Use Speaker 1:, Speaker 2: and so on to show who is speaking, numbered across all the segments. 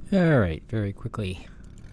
Speaker 1: All right, very quickly.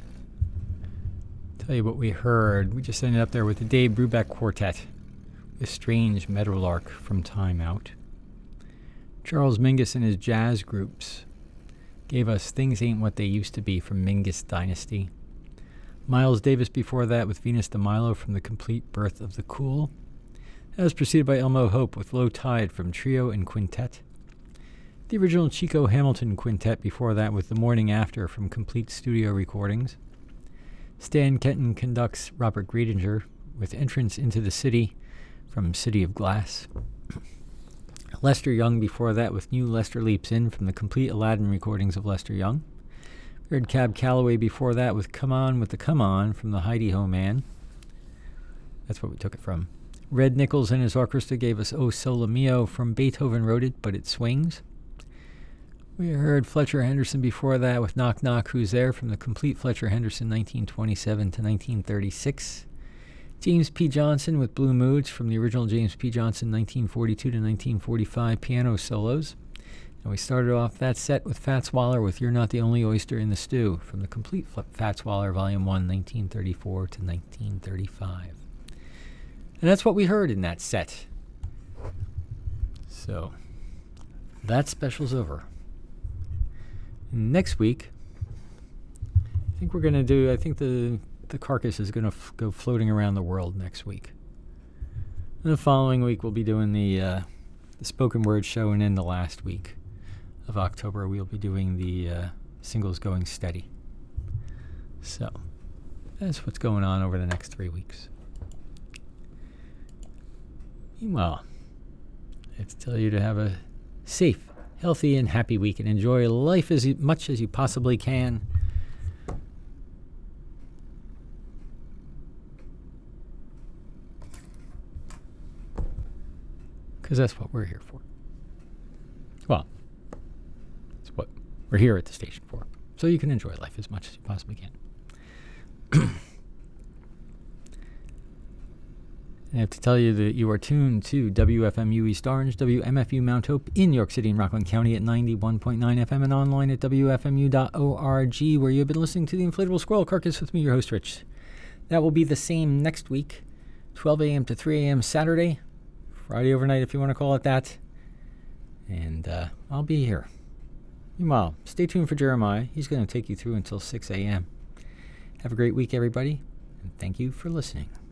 Speaker 1: Tell you what we heard. We just ended up there with the Dave Brubeck Quartet, a strange meadowlark from Time Out. Charles Mingus and his jazz groups gave us Things Ain't What They Used to Be from Mingus Dynasty. Miles Davis before that with Venus de Milo from The Complete Birth of the Cool. That was preceded by Elmo Hope with Low Tide from Trio and Quintet. The original Chico Hamilton Quintet before that with The Morning After from Complete Studio Recordings. Stan Kenton conducts Robert Gradinger with Entrance into the City from City of Glass. Lester Young before that with New Lester Leaps In from the Complete Aladdin recordings of Lester Young. We heard Cab Calloway before that with Come On with the Come On from the Heidi Ho Man. That's what we took it from. Red Nichols and his orchestra gave us O Sole Mio from Beethoven Wrote It, But It Swings. We heard Fletcher Henderson before that with Knock Knock Who's There from the Complete Fletcher Henderson 1927 to 1936. James P. Johnson with Blue Moods from the original James P. Johnson 1942 to 1945 piano solos. And we started off that set with Fats Waller with You're Not the Only Oyster in the Stew from the Complete Fats Waller Volume 1 1934 to 1935. And that's what we heard in that set. So, that special's over. Next week, I think we're going to do, the carcass is going to go floating around the world next week. And the following week, we'll be doing the spoken word show, and then the last week of October, we'll be doing the singles going steady. So, that's what's going on over the next 3 weeks. Meanwhile, I have to tell you to have a safe, healthy, and happy week and enjoy life as much as you possibly can. Because that's what we're here for. Well, it's what we're here at the station for. So you can enjoy life as much as you possibly can. I have to tell you that you are tuned to WFMU East Orange, WMFU Mount Hope in New York City and Rockland County at 91.9 FM and online at WFMU.org, where you've been listening to the Inflatable Squirrel Carcass with me, your host, Rich. That will be the same next week, 12 a.m. to 3 a.m. Saturday, Friday overnight if you want to call it that. And I'll be here. Meanwhile, stay tuned for Jeremiah. He's going to take you through until 6 a.m. Have a great week, everybody, and thank you for listening.